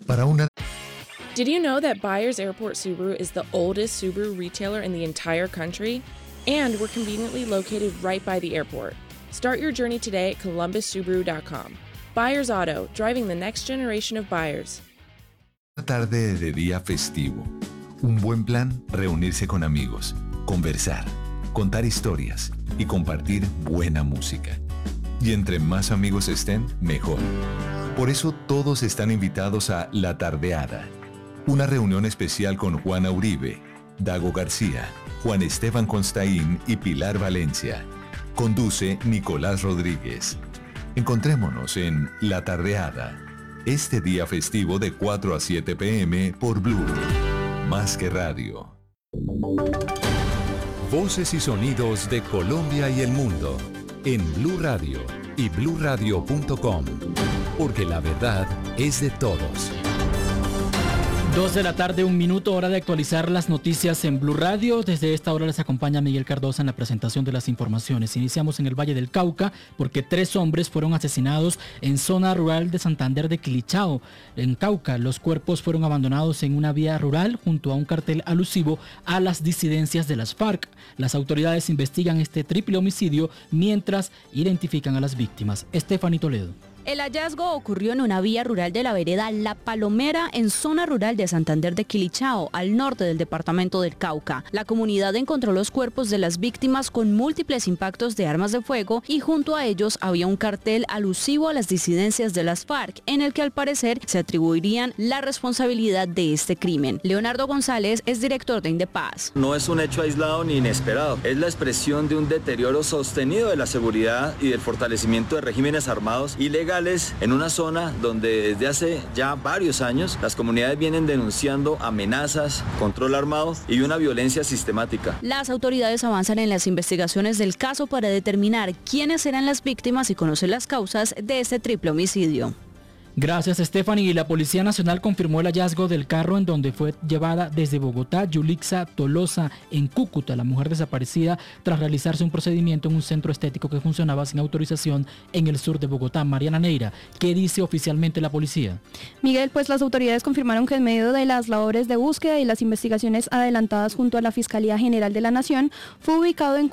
Para una... Did you know that Byers Airport Subaru is the oldest Subaru retailer in the entire country? And we're conveniently located right by the airport. Start your journey today at columbussubaru.com. Byers Auto, driving the next generation of buyers. Una tarde de día festivo. Un buen plan, reunirse con amigos, conversar, contar historias y compartir buena música. Y entre más amigos estén, mejor. Por eso todos están invitados a La Tardeada, una reunión especial con Juana Uribe, Dago García, Juan Esteban Constaín y Pilar Valencia. Conduce Nicolás Rodríguez. Encontrémonos en La Tardeada, este día festivo de 4 a 7 p.m. por Blue. Más que radio. Voces y sonidos de Colombia y el mundo en Blue Radio y bluradio.com, porque la verdad es de todos. 2:01 p.m, hora de actualizar las noticias en Blue Radio. Desde esta hora les acompaña Miguel Cardosa en la presentación de las informaciones. Iniciamos en el Valle del Cauca porque 3 hombres fueron asesinados en zona rural de Santander de Quilichao. En Cauca, los cuerpos fueron abandonados en una vía rural junto a un cartel alusivo a las disidencias de las FARC. Las autoridades investigan este triple homicidio mientras identifican a las víctimas. Estefanía Toledo. El hallazgo ocurrió en una vía rural de la vereda La Palomera, en zona rural de Santander de Quilichao, al norte del departamento del Cauca. La comunidad encontró los cuerpos de las víctimas con múltiples impactos de armas de fuego y junto a ellos había un cartel alusivo a las disidencias de las FARC, en el que al parecer se atribuirían la responsabilidad de este crimen. Leonardo González es director de Indepaz. No es un hecho aislado ni inesperado, es la expresión de un deterioro sostenido de la seguridad y del fortalecimiento de regímenes armados ilegales en una zona donde desde hace ya varios años las comunidades vienen denunciando amenazas, control armado y una violencia sistemática. Las autoridades avanzan en las investigaciones del caso para determinar quiénes eran las víctimas y conocer las causas de este triple homicidio. Gracias, Stephanie. Y la Policía Nacional confirmó el hallazgo del carro en donde fue llevada desde Bogotá Yulixa Tolosa en Cúcuta, la mujer desaparecida tras realizarse un procedimiento en un centro estético que funcionaba sin autorización en el sur de Bogotá. Mariana Neira, ¿qué dice oficialmente la policía? Miguel, pues las autoridades confirmaron que en medio de las labores de búsqueda y las investigaciones adelantadas junto a la Fiscalía General de la Nación, fue ubicado en